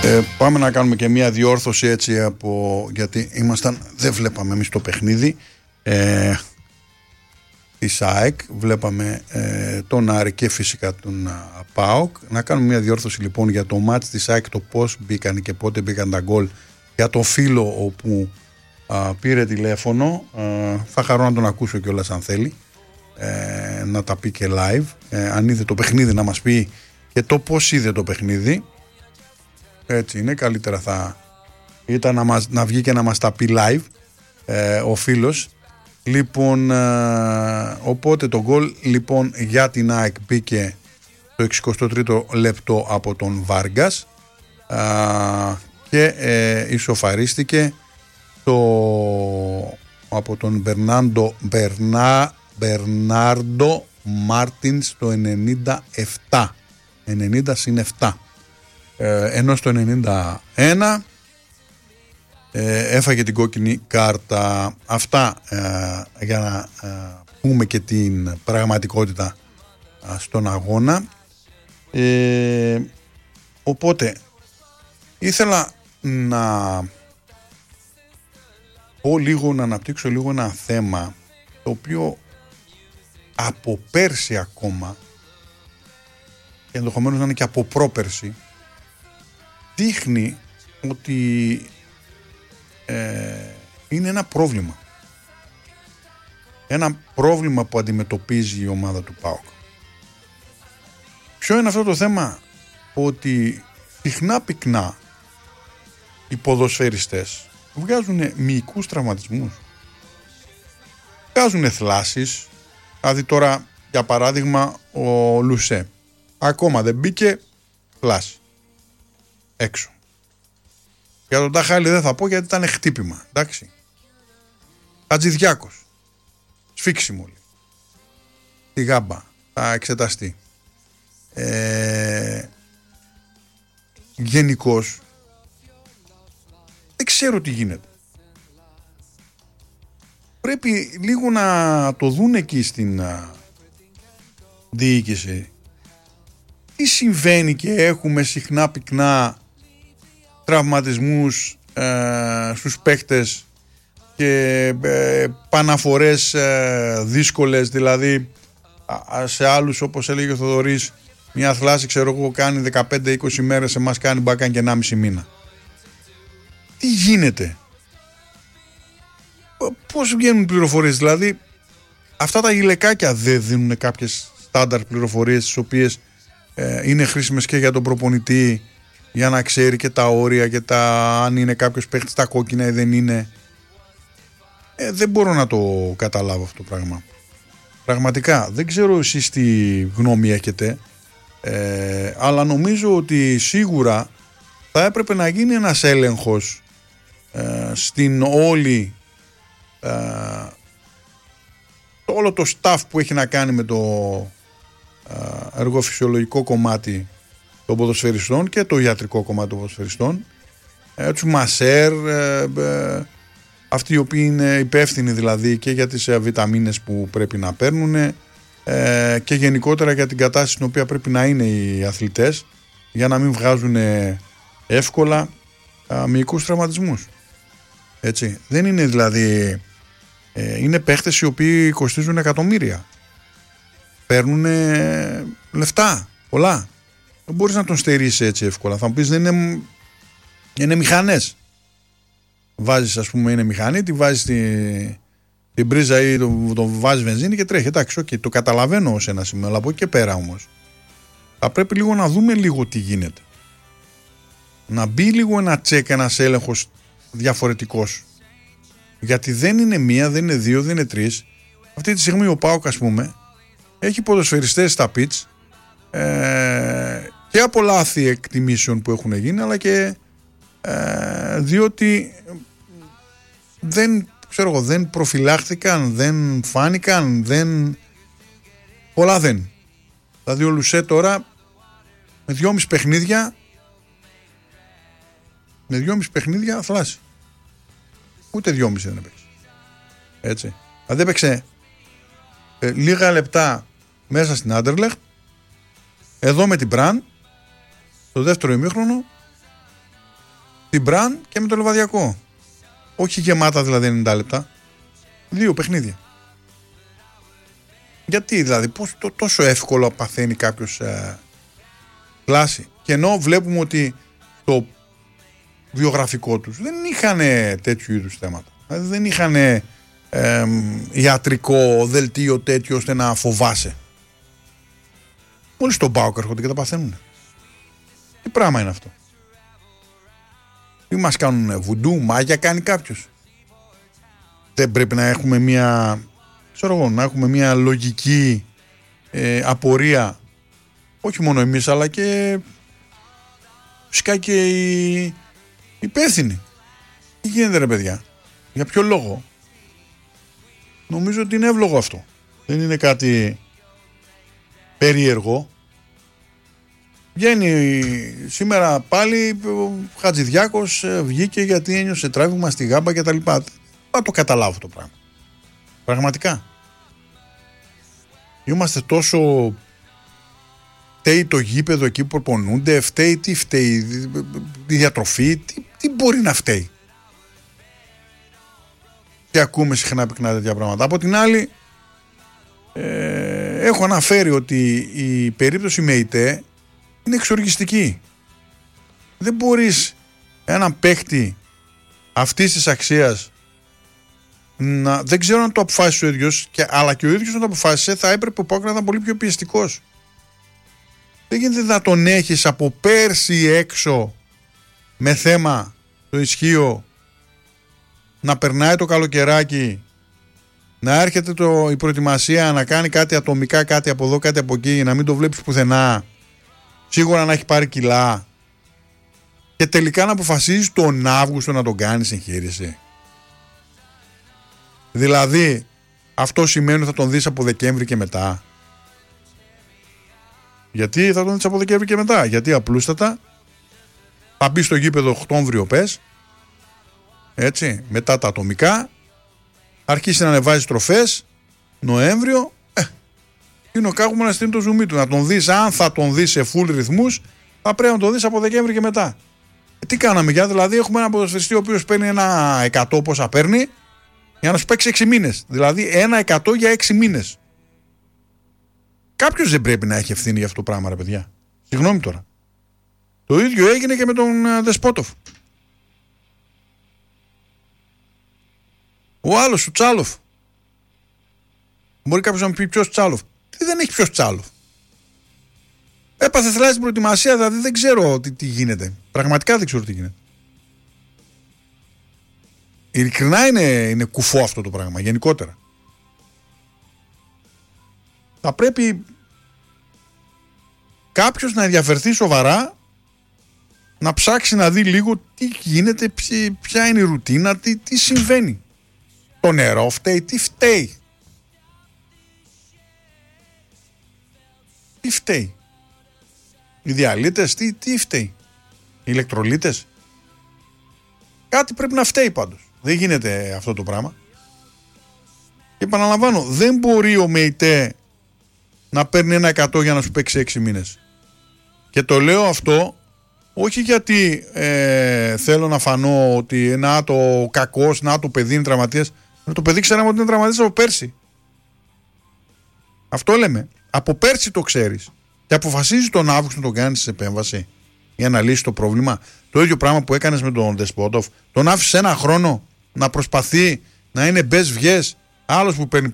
Πάμε να κάνουμε και μια διόρθωση έτσι γιατί δεν βλέπαμε εμείς το παιχνίδι της ΑΕΚ, βλέπαμε τον Άρη και φυσικά τον ΠΑΟΚ. Να κάνουμε μια διόρθωση λοιπόν για το μάτς της ΑΕΚ, το πώς μπήκαν και πότε μπήκαν τα γκολ, για το φίλο όπου πήρε τηλέφωνο. Θα χαρώ να τον ακούσω κιόλας αν θέλει να τα πει και live, αν είδε το παιχνίδι να μας πει και το πώς είδε το παιχνίδι. Έτσι είναι, καλύτερα θα ήταν να βγει και να μας τα πει live ο φίλος. Λοιπόν, οπότε το γκολ λοιπόν για την ΑΕΚ μπήκε το 63ο λεπτό από τον Βάργκας και ισοφαρίστηκε από τον Μπερνάρντο Μάρτινς το 97, 90 συν 7. Ενώ στο 91 έφαγε την κόκκινη κάρτα. Αυτά για να πούμε και την πραγματικότητα στον αγώνα. Οπότε ήθελα να πω λίγο, να αναπτύξω λίγο ένα θέμα το οποίο από πέρσι ακόμα και ενδεχομένως να είναι και από πρόπερσι δείχνει ότι είναι ένα πρόβλημα. Ένα πρόβλημα που αντιμετωπίζει η ομάδα του ΠΑΟΚ. Ποιο είναι αυτό το θέμα? Ότι συχνά πυκνά οι ποδοσφαιριστές βγάζουν μυϊκούς τραυματισμούς, βγάζουν θλάσεις. Δηλαδή τώρα για παράδειγμα ο Λουσέ ακόμα δεν μπήκε, θλάση έξω. Για τον Ταχάλη δεν θα πω γιατί ήταν χτύπημα, εντάξει. Χατζηδιάκος, σφίξιμο, τη γάμπα, θα εξεταστεί. Γενικώς δεν ξέρω τι γίνεται. Πρέπει λίγο να το δουν εκεί στην διοίκηση τι συμβαίνει και έχουμε συχνά πυκνά τραυματισμούς στους παίκτες και παναφορές δύσκολες. Δηλαδή σε άλλους, όπως έλεγε ο Θοδωρής, μια θλάση ξέρω εγώ κάνει 15-20 μέρες, εμάς κάνει μπακάν και 1,5 μήνα. Τι γίνεται? Πώς βγαίνουν πληροφορίες? Δηλαδή αυτά τα γυλαικάκια δεν δίνουν κάποιες στάνταρ πληροφορίες τις οποίες είναι χρήσιμες και για τον προπονητή, για να ξέρει και τα όρια και αν είναι κάποιος παίχτης στα κόκκινα ή δεν είναι. Δεν μπορώ να το καταλάβω αυτό το πράγμα. Πραγματικά δεν ξέρω εσείς τι γνώμη έχετε, αλλά νομίζω ότι σίγουρα θα έπρεπε να γίνει ένας έλεγχος στην όλο το staff που έχει να κάνει με το εργοφυσιολογικό κομμάτι των ποδοσφαιριστών και το ιατρικό κομμάτι των ποδοσφαιριστών, τους μασέρ, αυτοί οι οποίοι είναι υπεύθυνοι δηλαδή και για τις βιταμίνες που πρέπει να παίρνουν και γενικότερα για την κατάσταση στην οποία πρέπει να είναι οι αθλητές για να μην βγάζουν εύκολα μυϊκούς τραυματισμούς. Έτσι. Δεν είναι δηλαδή, είναι παίχτες οι οποίοι κοστίζουν εκατομμύρια, παίρνουν λεφτά πολλά. Δεν μπορείς να τον στερήσεις έτσι εύκολα. Θα μου πεις δεν είναι μηχανές. Βάζεις, ας πούμε, είναι μηχανή, τη βάζεις την πρίζα ή το βάζεις βενζίνη και τρέχει. Εντάξει, okay, το καταλαβαίνω ως ένα σημείο, αλλά από εκεί και πέρα όμως θα πρέπει λίγο να δούμε λίγο τι γίνεται. Να μπει λίγο ένα τσεκ, ένας έλεγχος διαφορετικός. Γιατί δεν είναι μία, δεν είναι δύο, δεν είναι τρεις. Αυτή τη στιγμή ο ΠΑΟΚ, ας πούμε, έχει ποδοσφαιριστές στα πιτς και από λάθη εκτιμήσεων που έχουν γίνει, αλλά και διότι δεν προφυλάχθηκαν, δεν φάνηκαν, πολλά δεν. Δηλαδή ο Λουσέ τώρα με 2,5 παιχνίδια θλάση. Ούτε 2,5 δεν έπαιξε. Έτσι. Δηλαδή έπαιξε λίγα λεπτά μέσα στην Άντερλεχτ, εδώ με την Μπραν, το δεύτερο ημίχρονο, την Μπραν και με το Λεβαδιακό. Όχι γεμάτα δηλαδή 90 λεπτά. 2 παιχνίδια. Γιατί δηλαδή, πώς τόσο εύκολο παθαίνει κάποιος κλάση. Και ενώ βλέπουμε ότι το βιογραφικό τους δεν είχαν τέτοιου είδους θέματα. Δηλαδή δεν είχαν ιατρικό δελτίο τέτοιο ώστε να φοβάσαι. Μόλις στον ΠΑΟΚ έρχονται και τα παθαίνουν. Τι πράγμα είναι αυτό? Τι μας κάνουν, βουντού, μάγια κάνει κάποιος? Δεν πρέπει να έχουμε μια λογική απορία, όχι μόνο εμείς αλλά και φυσικά και οι υπεύθυνοι. Τι γίνεται ρε παιδιά? Για ποιο λόγο? Νομίζω ότι είναι εύλογο αυτό. Δεν είναι κάτι περίεργο. Βγαίνει σήμερα πάλι ο Χατζηδιάκος, βγήκε γιατί ένιωσε τράβηγμα στη γάμπα και τα λοιπά. Θα το καταλάβω το πράγμα. Πραγματικά. Είμαστε τόσο... Φταίει το γήπεδο εκεί που προπονούνται, φταίει τι φταίει, τη διατροφή, τι μπορεί να φταίει? Και ακούμε συχνά πυκνά τέτοια πράγματα. Από την άλλη, έχω αναφέρει ότι η περίπτωση με ΙΤΕ είναι εξοργιστική. Δεν μπορείς έναν παίχτη αυτής της αξίας δεν ξέρω αν το αποφάσισε ο ίδιος, αλλά και ο ίδιος να το αποφάσισε θα έπρεπε ο ΠΑΟΚ να ήταν πολύ πιο πιεστικός. Δεν γίνεται να τον έχεις από πέρσι έξω με θέμα το ισχύο, να περνάει το καλοκαιράκι, να έρχεται η προετοιμασία, να κάνει κάτι ατομικά, κάτι από εδώ, κάτι από εκεί, να μην το βλέπεις πουθενά, σίγουρα να έχει πάρει κιλά και τελικά να αποφασίζεις τον Αύγουστο να τον κάνεις εγχείρηση. Δηλαδή αυτό σημαίνει ότι θα τον δεις από Δεκέμβρη και μετά? Γιατί θα τον δεις από Δεκέμβρη και μετά? Γιατί απλούστατα θα μπει στο γήπεδο Οκτώβριο πες, έτσι, μετά τα ατομικά, αρχίσει να ανεβάζει τροφές, Νοέμβριο, είναι ο Κάγουμα να στείλει το ζουμί του. Να τον δεις, αν θα τον δεις σε full ρυθμούς, θα πρέπει να τον δεις από Δεκέμβρη και μετά. Τι κάναμε για, δηλαδή έχουμε ένα ποδοσφαιριστή ο οποίος παίρνει ένα 100 πόσα παίρνει, για να σου παίξει 6 μήνες. Δηλαδή 1% για 6 μήνες. Κάποιος δεν πρέπει να έχει ευθύνη για αυτό το πράγμα, ρε παιδιά. Συγγνώμη τώρα. Το ίδιο έγινε και με τον Δεσπότοφ. Ο άλλος, ο Τσάλοφ. Μπορεί κάποιος να μου πει ποιος Τσάλοφ? Τι δεν έχει ποιος Τσάλοφ? Έπαθε θλάση στην προετοιμασία, δηλαδή δεν ξέρω τι γίνεται. Πραγματικά δεν ξέρω τι γίνεται. Ειλικρινά είναι κουφό αυτό το πράγμα, γενικότερα. Θα πρέπει κάποιος να ενδιαφερθεί σοβαρά, να ψάξει να δει λίγο τι γίνεται, ποια είναι η ρουτίνα, τι συμβαίνει. Το νερό φταίει, τι φταίει? Τι φταίει? Οι διαλύτες, τι φταίει? Οι ηλεκτρολίτες? Κάτι πρέπει να φταίει πάντως. Δεν γίνεται αυτό το πράγμα. Και επαναλαμβάνω, δεν μπορεί ο ΜΕΙΤΕ να παίρνει 1% για να σου παίξει 6 μήνες. Και το λέω αυτό όχι γιατί θέλω να φανώ ότι να το κακός, να το παιδί είναι τραυματίας. Το παιδί ξέραμε ότι είναι τραυματίας από πέρσι. Αυτό λέμε. Από πέρσι το ξέρεις. Και αποφασίζει τον Αύγουστο να τον κάνεις επέμβαση για να λύσει το πρόβλημα. Το ίδιο πράγμα που έκανες με τον Δεσπότοφ. Τον άφησες ένα χρόνο να προσπαθεί να είναι μπες βγες. Άλλος που παίρνει